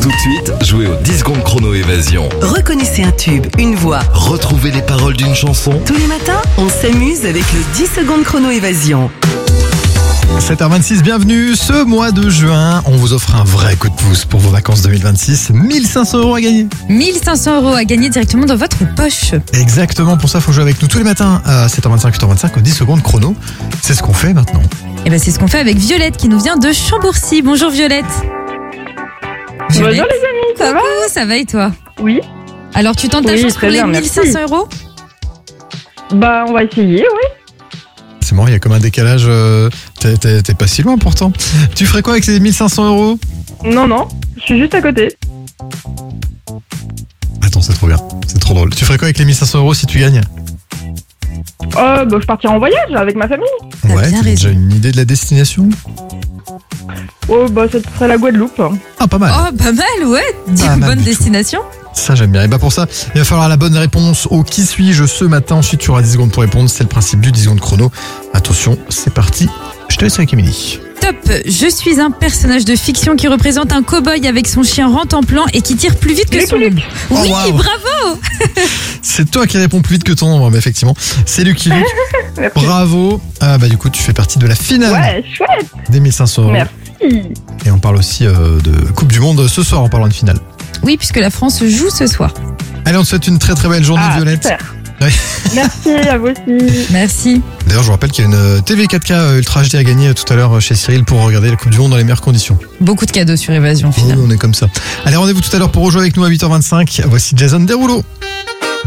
Tout de suite, jouez au 10 secondes chrono évasion. Reconnaissez un tube, une voix. Retrouvez les paroles d'une chanson. Tous les matins, on s'amuse avec le 10 secondes chrono évasion. 7h26, bienvenue. Ce mois de juin, on vous offre un vrai coup de pouce pour vos vacances 2026. 1500 € à gagner. 1500 € à gagner directement dans votre poche. Exactement, pour ça, il faut jouer avec nous tous les matins à 7h25, 8h25 au 10 secondes chrono. C'est ce qu'on fait maintenant. Et ben c'est ce qu'on fait avec Violette qui nous vient de Chambourcy. Bonjour Violette. Bonjour les amis, ça va? Coucou, ça va et toi? Oui. Alors tu tentes ta Oui, chance pour très les bien, 1500 merci. €? Bah on va essayer, oui. C'est marrant, il y a comme un décalage. T'es pas si loin pourtant. Tu ferais quoi avec ces 1500 €? Non, je suis juste à côté. Attends, c'est trop bien. C'est trop drôle. Tu ferais quoi avec les 1500 € si tu gagnes? Bah je partirai en voyage avec ma famille. T'as bien T'as raison. déjà une idée de la destination? Oh bah ça serait la Guadeloupe. Ah, pas mal. Oh pas mal, ouais. Pas mal Bonne du tout. destination. Ça, j'aime bien. Et bah pour ça, il va falloir la bonne réponse au qui suis-je ce matin. Ensuite, tu auras 10 secondes pour répondre. C'est le principe du 10 secondes chrono. Attention, c'est parti. Je te laisse avec Émilie. Top. Je suis un personnage de fiction qui représente un cow-boy avec son chien Rantanplan et qui tire plus vite que son ombre. Oh, Oui, waouh. bravo. C'est toi qui réponds plus vite que ton ombre, mais effectivement. C'est Lucky Luke. Merci. Bravo. Ah bah du coup, tu fais partie de la finale Ouais, chouette. des 1500 €. Merci. Et on parle aussi de Coupe du Monde ce soir en parlant de finale. Oui, puisque la France joue ce soir. Allez, on te souhaite une très très belle journée, Ah, Violette. super. Ouais. Merci à vous aussi. Merci. D'ailleurs, je vous rappelle qu'il y a une TV 4K Ultra HD à gagner tout à l'heure chez Cyril pour regarder la Coupe du Monde dans les meilleures conditions. Beaucoup de cadeaux sur Évasion Oh, finalement. on est comme ça. Allez, rendez-vous tout à l'heure pour rejouer avec nous à 8h25. Voici Jason Derulo.